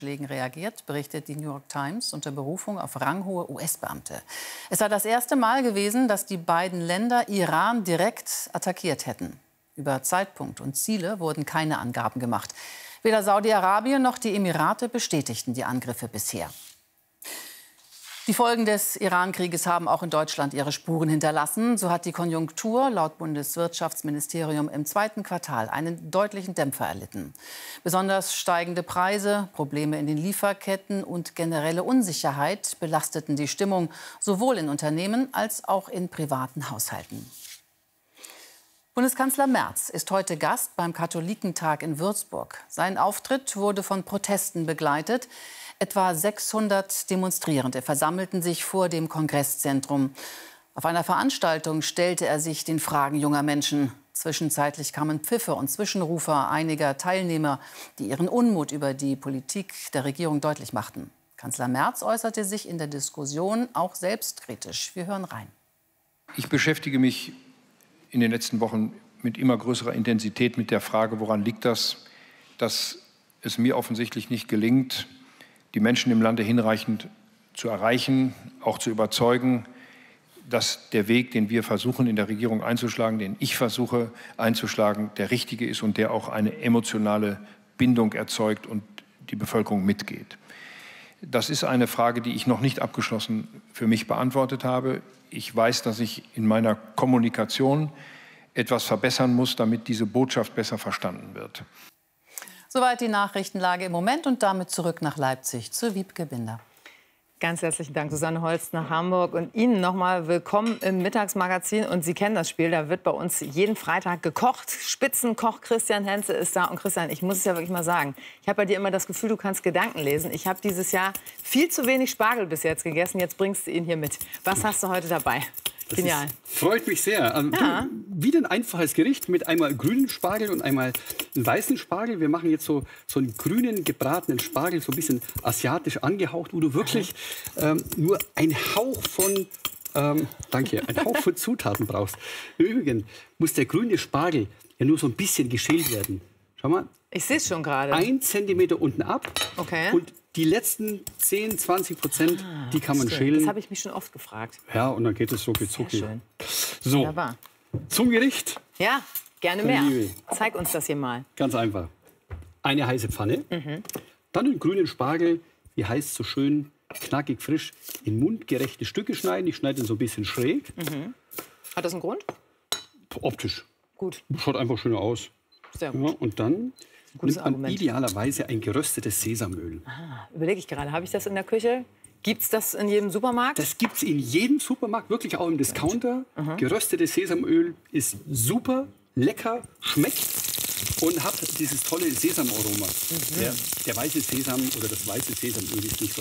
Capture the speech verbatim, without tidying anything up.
reagiert, berichtet die New York Times unter Berufung auf ranghohe U S-Beamte. Es sei das erste Mal gewesen, dass die beiden Länder Iran direkt attackiert hätten. Über Zeitpunkt und Ziele wurden keine Angaben gemacht. Weder Saudi-Arabien noch die Emirate bestätigten die Angriffe bisher. Die Folgen des Iran-Krieges haben auch in Deutschland ihre Spuren hinterlassen. So hat die Konjunktur laut Bundeswirtschaftsministerium im zweiten Quartal einen deutlichen Dämpfer erlitten. Besonders steigende Preise, Probleme in den Lieferketten und generelle Unsicherheit belasteten die Stimmung sowohl in Unternehmen als auch in privaten Haushalten. Bundeskanzler Merz ist heute Gast beim Katholikentag in Würzburg. Sein Auftritt wurde von Protesten begleitet. Etwa sechshundert Demonstrierende versammelten sich vor dem Kongresszentrum. Auf einer Veranstaltung stellte er sich den Fragen junger Menschen. Zwischenzeitlich kamen Pfiffe und Zwischenrufer einiger Teilnehmer, die ihren Unmut über die Politik der Regierung deutlich machten. Kanzler Merz äußerte sich in der Diskussion auch selbstkritisch. Wir hören rein. Ich beschäftige mich in den letzten Wochen mit immer größerer Intensität mit der Frage, woran liegt das, dass es mir offensichtlich nicht gelingt, die Menschen im Lande hinreichend zu erreichen, auch zu überzeugen, dass der Weg, den wir versuchen in der Regierung einzuschlagen, den ich versuche einzuschlagen, der richtige ist und der auch eine emotionale Bindung erzeugt und die Bevölkerung mitgeht. Das ist eine Frage, die ich noch nicht abgeschlossen für mich beantwortet habe. Ich weiß, dass ich in meiner Kommunikation etwas verbessern muss, damit diese Botschaft besser verstanden wird. Soweit die Nachrichtenlage im Moment und damit zurück nach Leipzig zu Wiebke Binder. Ganz herzlichen Dank, Susanne Holst nach Hamburg. Und Ihnen nochmal willkommen im Mittagsmagazin. Und Sie kennen das Spiel, da wird bei uns jeden Freitag gekocht. Spitzenkoch Christian Henze ist da. Und Christian, ich muss es ja wirklich mal sagen, ich habe bei dir immer das Gefühl, du kannst Gedanken lesen. Ich habe dieses Jahr viel zu wenig Spargel bis jetzt gegessen. Jetzt bringst du ihn hier mit. Was hast du heute dabei? Das Genial. Ist, freut mich sehr. Also, Ja. du, wieder ein einfaches Gericht mit einmal grünen Spargel und einmal einen weißen Spargel. Wir machen jetzt so, so einen grünen gebratenen Spargel, so ein bisschen asiatisch angehaucht, wo du wirklich ähm, nur einen Hauch von, ähm, danke, einen Hauch von Zutaten brauchst. Im Übrigen muss der grüne Spargel ja nur so ein bisschen geschält werden. Schau mal. Ich sehe es schon gerade. Ein Zentimeter unten ab. Okay. Und die letzten zehn, zwanzig Prozent, Ah, die kann man schön. schälen. Das habe ich mich schon oft gefragt. Ja, und dann geht es so Sehr gezuckt. schön. So, Wunderbar. zum Gericht. Ja, gerne mehr. Liebe. Zeig uns das hier mal. Ganz einfach. Eine heiße Pfanne. Mhm. Dann den grünen Spargel, wie heißt so schön, knackig frisch, in mundgerechte Stücke schneiden. Ich schneide ihn so ein bisschen schräg. Mhm. Hat das einen Grund? Optisch. Gut. Schaut einfach schöner aus. Sehr Ja, gut. und dann Gutes nimmt man Argument. idealerweise ein geröstetes Sesamöl. Ah, überlege ich gerade, habe ich das in der Küche? Gibt es das in jedem Supermarkt? Das gibt es in jedem Supermarkt, wirklich auch im Discounter. Mhm. Geröstetes Sesamöl ist super, lecker, schmeckt und hat dieses tolle Sesamaroma. Mhm. Der, der weiße Sesam oder das weiße Sesamöl ist nicht so